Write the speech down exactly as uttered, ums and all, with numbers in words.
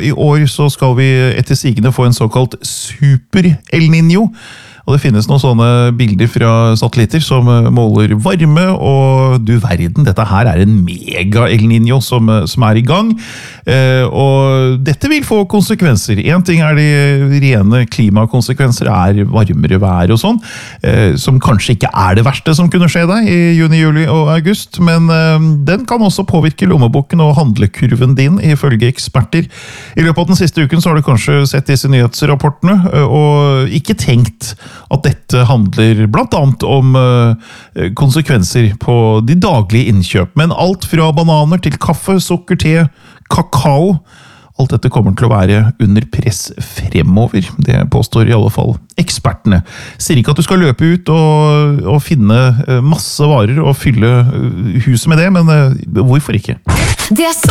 og i år så skal vi etter sigende få en såkalt super El Niño. Og det finnes noen sånne bilder fra satellitter som måler varme, og du verden, dette her er en mega El Niño som, som er i gang. Eh, og dette vil få konsekvenser. En ting er de rene klimakonsekvenser, er varmere vær og sånn, eh, som kanskje ikke er det verste som kunne skje deg i juni, juli og august, men eh, den kan også påvirke lommeboken og handlekurven din, ifølge eksperter. I løpet av den siste uken så har du kanskje sett disse nyhetsrapportene, og ikke tenkt at dette handler blant annet om uh, konsekvenser på de daglige innkjøp. Men alt fra bananer til kaffe, sukker, te, kakao, alt dette kommer til å være under press fremover. Det påstår i alle fall ekspertene. Sier ikke at du skal løpe ut og, og finne masse varer og fylle huset med det, men uh, hvorfor ikke? Det er så